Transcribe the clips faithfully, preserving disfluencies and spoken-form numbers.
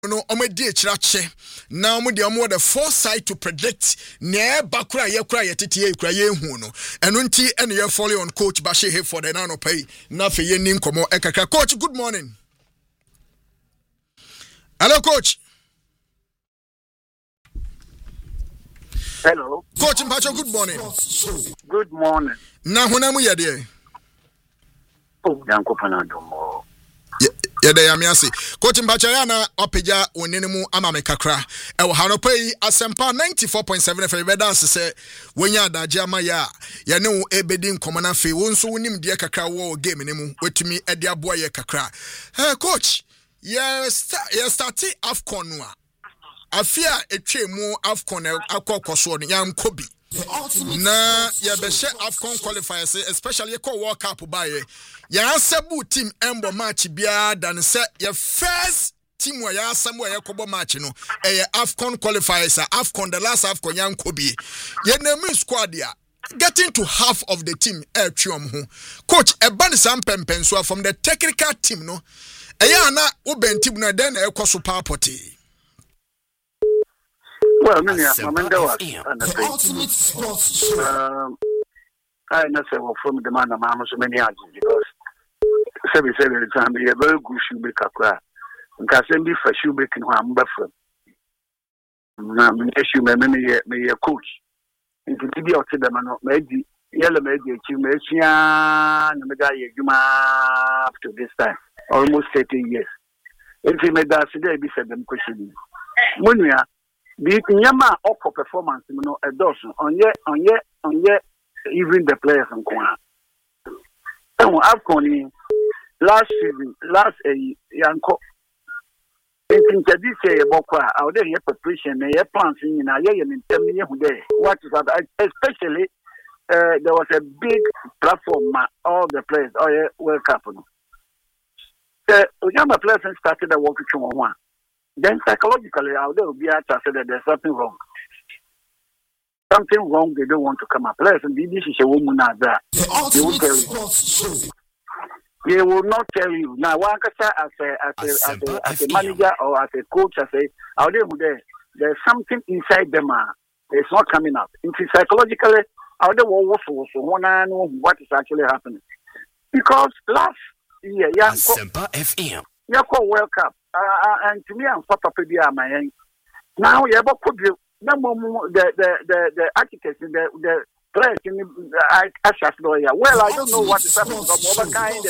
no omedi echirache na omudi omo the foresight to predict ne bakura ye kura ye tete ye kura ye hu no eno nti ene ye follow on coach Bashe for the nano pay na fe ye nim komo ekaka. Coach, good morning. Hello coach. Hello. Coach Mpacho, good morning. Good morning. Na hona mu ye de. Oh, yanko panadomo. Yede ya miasi. Coach Mpacho ya na opeja onene mu ama me kakra. E wo hano pay asempa ninety-four point seven F M dance se wenya adaje ama ya. Ya ne wo ebedi nkomo na fe wo nso wonim de kakra wo game ne mu wetumi ede aboa ye kakra. Hey coach, yes yes start AFCON no a. Afia etwe mu AFCON akọkọso no yan kobi. Na ya be she AFCON qualifiers especially ko World Cup baye. Ya asabu team embo match bia dan se ya first team wa ya asamu ya kobo match no eh AFCON qualifiers AFCON the last AFCON yan kobi. Ya name squad ya getting to half of the team eh twom ho. Coach Eban Sam Pempenso from the technical team no. Eya na wo bentim na den e koso papoti. Well, many of my men was and the ultimate sports show. Um, I know say well from the man of Mama so many years because seven seven time be a very good shoe maker cry. And can send me for shoe making who I'm buffering. Na me shoe me me me a coach. Into the be out to them and maybe yellow maybe a me sia na me guy juma up to this time almost thirty years. If he made that today be said them question. Munya the nyama of performance you know a dozen on ye on ye on ye even the players and kwa. So AFCON last season last a yanko in this year bokwa out there preparation ye plans in na ye in ten million there. What is that? Especially uh, there was a big platform all the players all ye World Cup. The nyama players started the work with one. Then psychologically, out there will be a said that there's something wrong. Something wrong, they don't want to come up. Listen, this is a woman out there. They will tell you. They will not tell you. Now, one as a, as a, as a, as a manager or as a coach, I say, out there, there's something inside them. Uh, it's not coming up. It's psychologically, out there, what is actually happening. Because last year, yeah, F M. Yeah, World Cup. Uh, and to me, I'm for Papadia, my end. Now, you have could you the the the the architects, the the players in the Asha's lawyer. Well, I don't know what is happening from over kind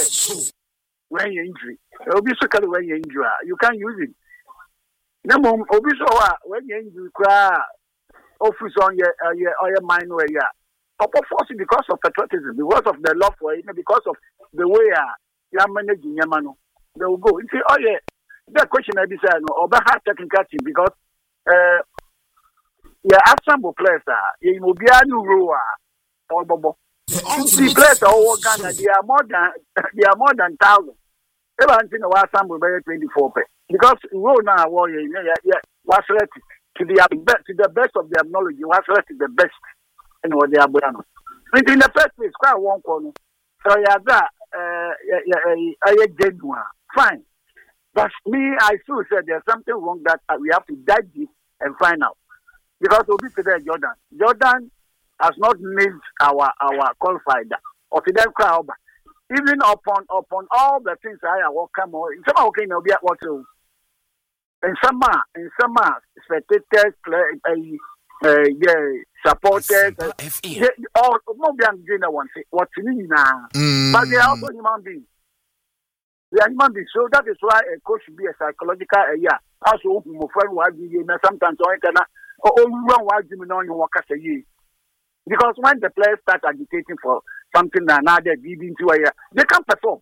when you injury. Obviously, when you injury, you can't use it. No, obviously, when you injury, cry office on your your your mind where you are. Of course, because of patriotism, because of the love for it, because of the way you are managing your man, they will go. You see, oh yeah. The question I decided no over hard technical team because uh yeah assemble players are you will be a new row or bobo. The players are all Ghana, they are more than they are more than thousand. Everything was assembled by twenty four pay. Because row now warrior yeah yeah was selected to the best to the best of their knowledge, you was selected the best in what they are doing. In the first place, quite one corner. So yeah that uh yeah yeah genuine. Fine. But me, I still said there's something wrong that we have to dive deep and find out. Because we'll be today, Jordan. Jordan has not made our our qualified or to them crowd. Even upon upon all the things I will come on. In some okay, no be at what to. In some in some spectators, play, uh, uh, yeah, supporters, uh, yeah, all no be doing one thing. What you mean now? But they are also human beings. The human being, so that is why a coach should be a psychological uh, yeah. Also, my friend was sometimes I can one was on your work as a year. Because when the players start agitating for something another leading to a year, they can't perform.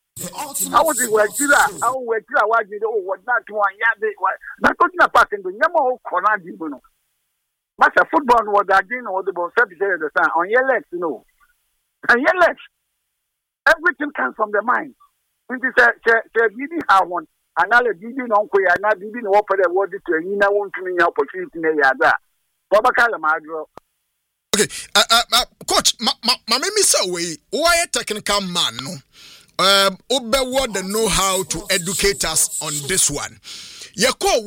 I was in where Kila, I was Kila, why did oh what not one year? Not talking about in the Yamo Corona, you know. But a football was again or the ball service at the time on your legs, you know. On your legs, everything comes from the mind. It is a didn't have one. Another didn't know where I not didn't offer the word to any no one to me opportunity in the other. Baba Calamadro. Okay, uh, uh, uh, coach, my my my miss away. Why a technical man? No, um, Obe what the know how to educate us on this one. yɛkɔ